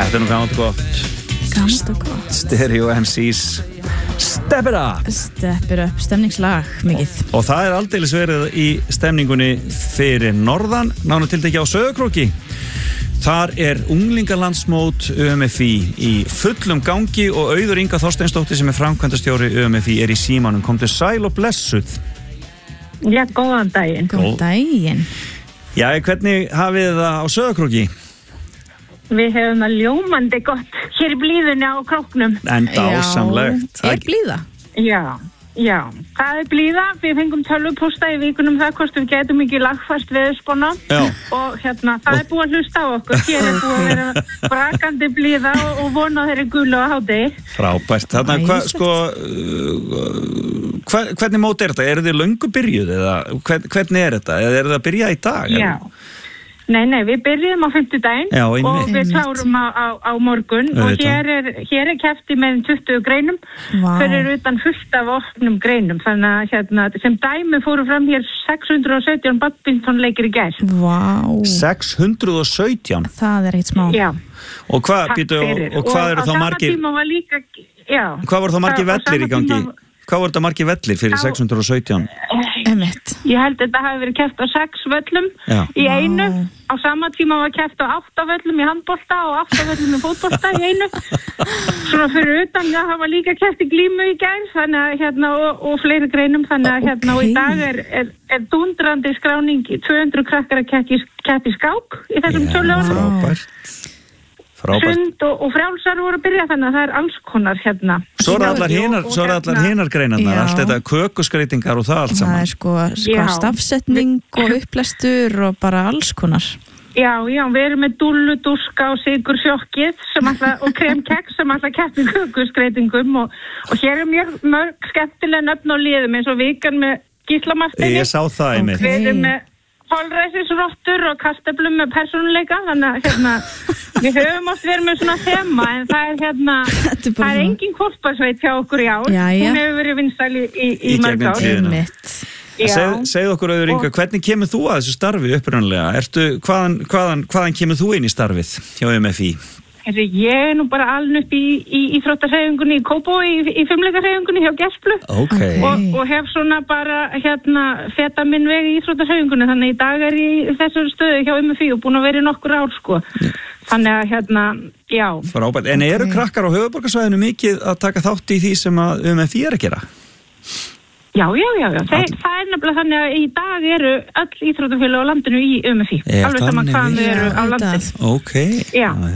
Þetta nú gammalt og gott. Gammalt og gott. Stereo MCs Step It Up. Step It Up, stemningslag, mikið. Og það aldeilis verið í stemningunni fyrir norðan, nánar tiltekið á Sauðárkróki. Þar unglingalandsmót UMFI í fullum gangi og Auður Inga Þorsteinsdóttir sem framkvæmdastjóri UMFI í símanum. Komdu sæl og blessuð. Já, góðan daginn. Góðan daginn. Já, hvernig hafið það á Sauðárkróki? Við hefum það ljómandi gott hér í blíðunni á króknum. En dásamlegt. Blíða? Já, það blíða. Við fengum tölvupósta í vikunum það hvort við getum ekki lagfært veðurspána og það búið að hlusta á okkur. Hér búið að vera brakandi blíða og vona þeirri gulu á hádegi. Frábært. Þannig hvernig mót þetta? Eru þið löngu byrjuð eða hvernig þetta? Eða eru það að byrja í dag? Já. Nei, við byrjum á 5. daginn og við klárum á morgun og hér keppt í með 20 greinum fyrir utan fullt af opnum greinum. Þannig að sem dæmi fóru fram hér 617 badmintonleikir í gær. Vá. 617? Það ekkert smá. Já. Og hvað eru þá margir? Hvað voru þá margir vellir í gangi? Hvað voru þetta margir vellir fyrir 617? Ég held að þetta hafi verið keppt á 6 völlum í einu. Á sama tíma var keppt á 8 völlum í handbolta og 8 völlum í fótbolta í einu. Svona fyrir utan, það var líka keppt í glímu í gær þannig að og fleiri greinum þannig að og í dag er dundrandi skráning 200 krakkar að keppa í skák í þessum 12 árum. Sund og frjálsar voru að byrja þannig að það alls konar Svo eru allar hinar greinarnar, allt þetta kökuskreitingar og það allt saman. Það er stafsetning og upplestur og bara alls konar. Já, við erum með dúllu, dúska og sigursjokkið og kremkeks sem alltaf keppir kökuskreitingum og hér mörg skemmtilega nöfn á liðum eins og vikan með Gísla Marteini. Ég sá það einmitt. Við erum með holræsisrottur og kartöflum með persónuleika þannig að við höfum oft verið með svona þema en það er engin hvolpasveit hjá okkur í ár. Hún hefur verið vinsæl í mörg ár. Segðu okkur Auður Inga, hvernig kemur þú að þessu starfi upprunalega? Hvaðan kemur þú inn í starfið hjá UMFI? Ég nú bara alin upp í íþróttahreyfingunni í Kópavogi í fimleikahreyfingunni hjá Gerplu og hef svona bara feta minn veg í íþróttahreyfingunni þannig í dag er ég í þessu stöðu hjá UMFI og búin að vera í nokkur ár þannig að já. Frábært, en eru krakkar á höfuðborgarsvæðinu mikið að taka þátt í því sem að UMFI er að gera? Já. Það er nefnilega þannig að í dag eru öll íþróttafélög á landinu í UMFI. Alveg saman hvað við eru á landinu. Já.